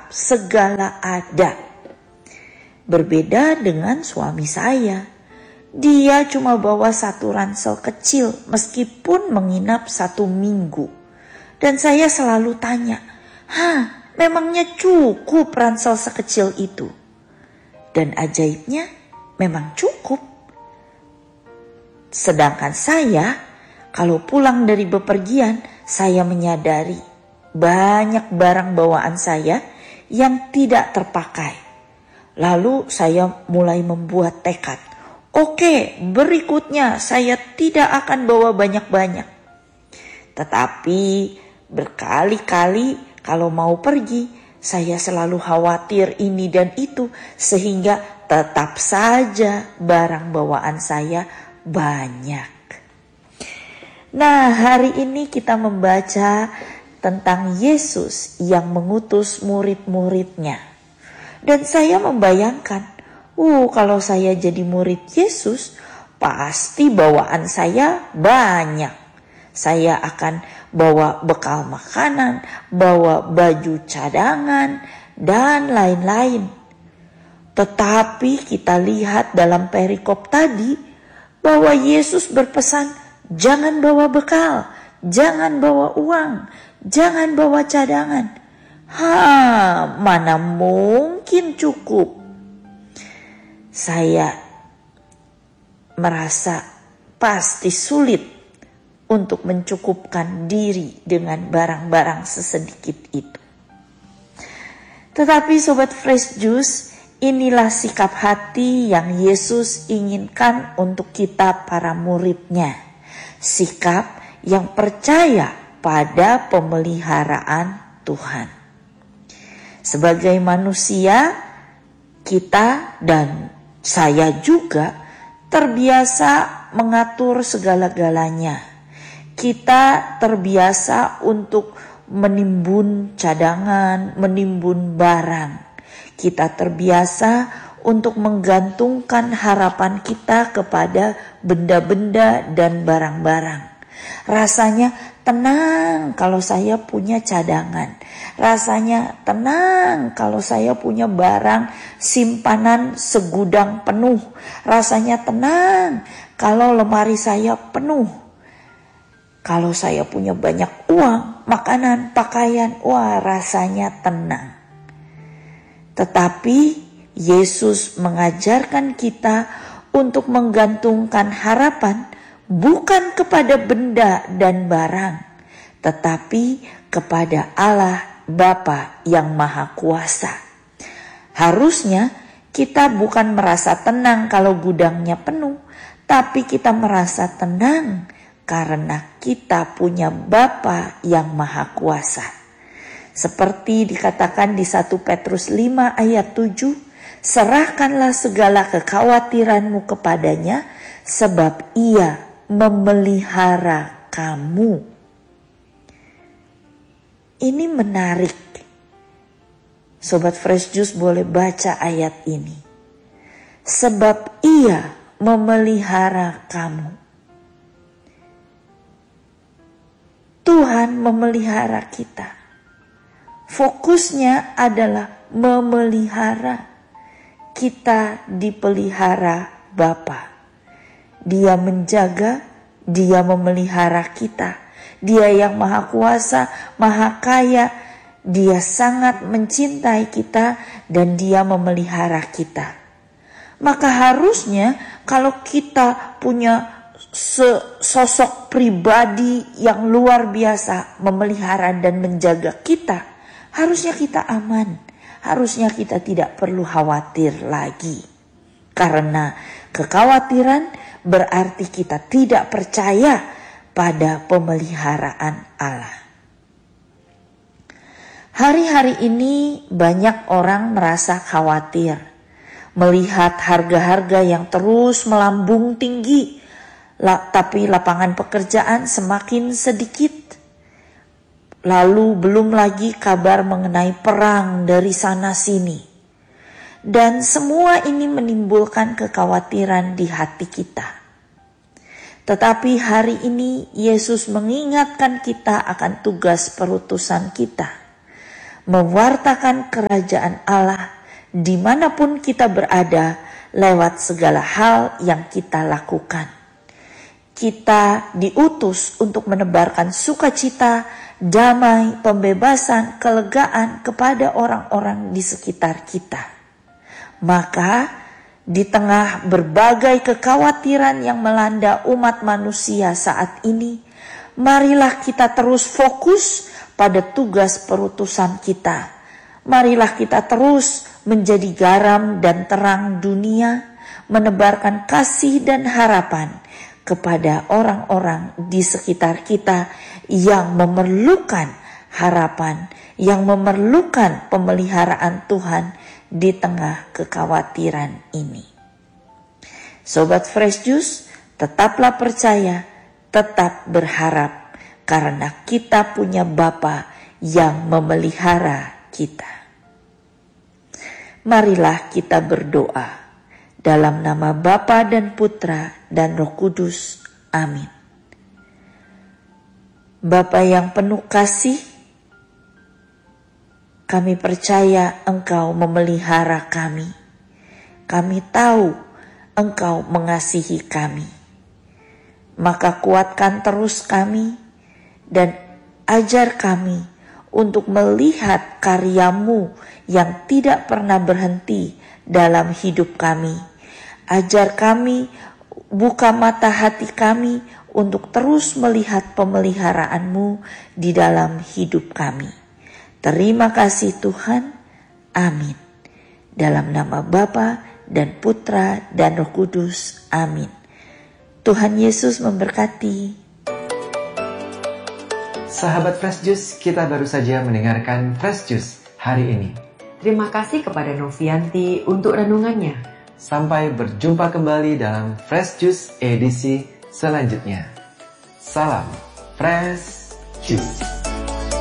segala ada. Berbeda dengan suami saya. Dia cuma bawa 1 ransel kecil meskipun menginap 1 minggu. Dan saya selalu tanya, memangnya cukup ransel sekecil itu? Dan ajaibnya memang cukup. Sedangkan saya, kalau pulang dari bepergian, saya menyadari banyak barang bawaan saya yang tidak terpakai. Lalu saya mulai membuat tekad. Oke, berikutnya saya tidak akan bawa banyak-banyak. Tetapi berkali-kali kalau mau pergi, saya selalu khawatir ini dan itu, sehingga tetap saja barang bawaan saya banyak. Nah, hari ini kita membaca tentang Yesus yang mengutus murid-muridnya. Dan saya membayangkan, kalau saya jadi murid Yesus, pasti bawaan saya banyak. Saya akan bawa bekal makanan, bawa baju cadangan, dan lain-lain. Tetapi kita lihat dalam perikop tadi bahwa Yesus berpesan, jangan bawa bekal, jangan bawa uang, jangan bawa cadangan. Mana mungkin cukup. Saya merasa pasti sulit untuk mencukupkan diri dengan barang-barang sesedikit itu. Tetapi Sobat Fresh Juice, inilah sikap hati yang Yesus inginkan untuk kita para muridnya. Sikap yang percaya pada pemeliharaan Tuhan. Sebagai manusia, kita dan saya juga terbiasa mengatur segala-galanya. Kita terbiasa untuk menimbun cadangan, menimbun barang. Kita terbiasa untuk menggantungkan harapan kita kepada benda-benda dan barang-barang. Rasanya tenang kalau saya punya cadangan. Rasanya tenang kalau saya punya barang simpanan segudang penuh. Rasanya tenang kalau lemari saya penuh. Kalau saya punya banyak uang, makanan, pakaian, rasanya tenang. Tetapi Yesus mengajarkan kita untuk menggantungkan harapan bukan kepada benda dan barang, tetapi kepada Allah Bapa yang Maha Kuasa. Harusnya kita bukan merasa tenang kalau gudangnya penuh, tapi kita merasa tenang karena kita punya Bapa yang Maha Kuasa. Seperti dikatakan di 1 Petrus 5 ayat 7, serahkanlah segala kekhawatiranmu kepadanya, sebab Ia memelihara kamu. Ini menarik. Sobat Fresh Juice boleh baca ayat ini. Sebab Ia memelihara kamu. Tuhan memelihara kita. Fokusnya adalah memelihara. Kita dipelihara Bapa. Dia menjaga, Dia memelihara kita. Dia yang Maha Kuasa, Maha Kaya. Dia sangat mencintai kita dan Dia memelihara kita. Maka harusnya kalau kita punya sosok pribadi yang luar biasa memelihara dan menjaga kita, harusnya kita aman. Harusnya kita tidak perlu khawatir lagi. Karena kekhawatiran berarti kita tidak percaya pada pemeliharaan Allah. Hari-hari ini banyak orang merasa khawatir melihat harga-harga yang terus melambung tinggi, tapi lapangan pekerjaan semakin sedikit. Lalu belum lagi kabar mengenai perang dari sana sini. Dan semua ini menimbulkan kekhawatiran di hati kita. Tetapi hari ini Yesus mengingatkan kita akan tugas perutusan kita. mewartakan kerajaan Allah dimanapun kita berada lewat segala hal yang kita lakukan. Kita diutus untuk menebarkan sukacita, damai, pembebasan, kelegaan kepada orang-orang di sekitar kita. Maka di tengah berbagai kekhawatiran yang melanda umat manusia saat ini, marilah kita terus fokus pada tugas perutusan kita. Marilah kita terus menjadi garam dan terang dunia, menebarkan kasih dan harapan kepada orang-orang di sekitar kita yang memerlukan harapan, yang memerlukan pemeliharaan Tuhan di tengah kekhawatiran ini. Sobat Fresh Juice, tetaplah percaya, tetap berharap, karena kita punya Bapa yang memelihara kita. Marilah kita berdoa dalam nama Bapa dan Putra dan Roh Kudus. Amin. Bapa yang penuh kasih, kami percaya Engkau memelihara kami. Kami tahu Engkau mengasihi kami. Maka kuatkan terus kami dan ajar kami untuk melihat karya-Mu yang tidak pernah berhenti dalam hidup kami. Ajar kami, buka mata hati kami untuk terus melihat pemeliharaan-Mu di dalam hidup kami. Terima kasih Tuhan. Amin. Dalam nama Bapa dan Putra dan Roh Kudus. Amin. Tuhan Yesus memberkati. Sahabat Fresh Juice, kita baru saja mendengarkan Fresh Juice hari ini. Terima kasih kepada Novianti untuk renungannya. Sampai berjumpa kembali dalam Fresh Juice edisi selanjutnya. Salam Fresh Juice.